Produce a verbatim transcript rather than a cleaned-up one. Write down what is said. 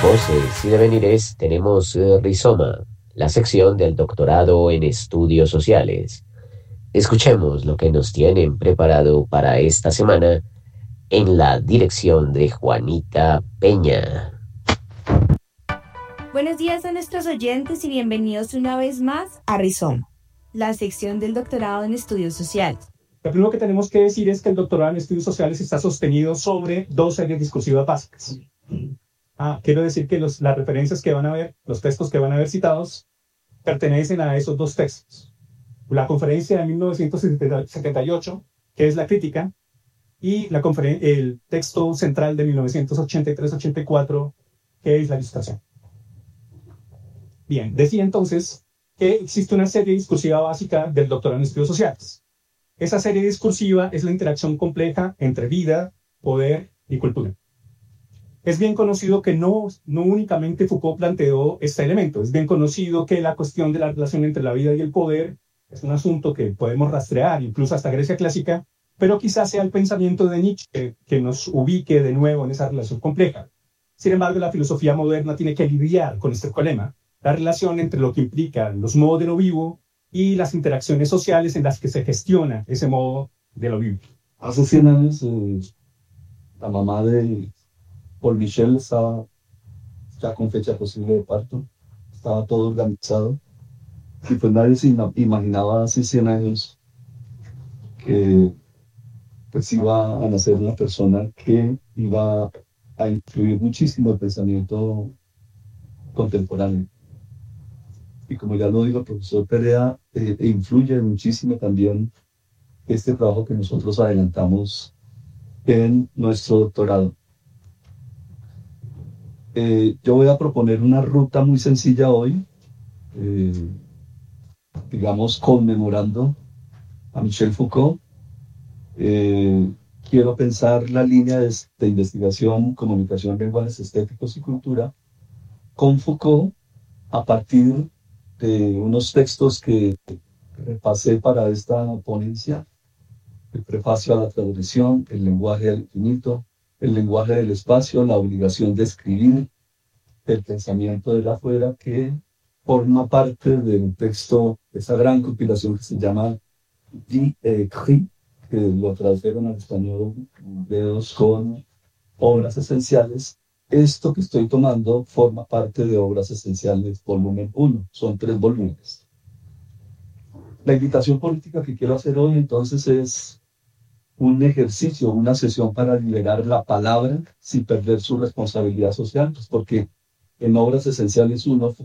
Voces y devenires tenemos eh, Rizoma, la sección del doctorado en estudios sociales. Escuchemos lo que nos tienen preparado para esta semana en la dirección de Juanita Peña. Buenos días a nuestros oyentes y bienvenidos una vez más a Rizoma, la sección del doctorado en estudios sociales. Lo primero que tenemos que decir es que el doctorado en estudios sociales está sostenido sobre dos series discursivas básicas. Ah, quiero decir que los, las referencias que van a ver, los textos que van a ver citados, pertenecen a esos dos textos. La conferencia de mil novecientos setenta y ocho, que es la crítica, y la el texto central de mil novecientos ochenta y tres ochenta y cuatro, que es la ilustración. Bien, decía entonces que existe una serie discursiva básica del doctorado en estudios sociales. Esa serie discursiva es la interacción compleja entre vida, poder y cultura. Es bien conocido que no, no únicamente Foucault planteó este elemento, es bien conocido que la cuestión de la relación entre la vida y el poder es un asunto que podemos rastrear incluso hasta Grecia clásica, pero quizás sea el pensamiento de Nietzsche que, que nos ubique de nuevo en esa relación compleja. Sin embargo, la filosofía moderna tiene que lidiar con este problema, la relación entre lo que implica los modos de lo vivo y las interacciones sociales en las que se gestiona ese modo de lo vivo. Hace cien años, eh, la mamá de Paul Michel estaba ya con fecha posible de parto, estaba todo organizado, y pues nadie se imaginaba hace cien años que pues iba a nacer una persona que iba a influir muchísimo el pensamiento contemporáneo. Y como ya lo dijo el profesor Perea, eh, influye muchísimo también este trabajo que nosotros adelantamos en nuestro doctorado. Eh, yo voy a proponer una ruta muy sencilla hoy, eh, digamos conmemorando a Michel Foucault. Eh, quiero pensar la línea de, de investigación, comunicación, lenguajes estéticos y cultura con Foucault a partir de unos textos que repasé para esta ponencia: el prefacio a la tradición, el lenguaje del infinito, el lenguaje del espacio, la obligación de escribir, el pensamiento del afuera, que forma parte de un texto, de esa gran compilación que se llama Die Écrits, que lo tradujeron al español Dedos con Obras Esenciales. Esto que estoy tomando forma parte de Obras Esenciales volumen uno, son tres volúmenes. La invitación política que quiero hacer hoy entonces es un ejercicio, una sesión para liberar la palabra sin perder su responsabilidad social, pues porque en Obras Esenciales uno